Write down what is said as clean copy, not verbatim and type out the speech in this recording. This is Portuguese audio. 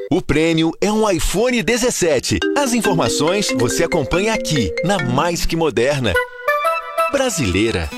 O prêmio é um iPhone 17. As informações você acompanha aqui, na Mais Que Moderna. Brasileira.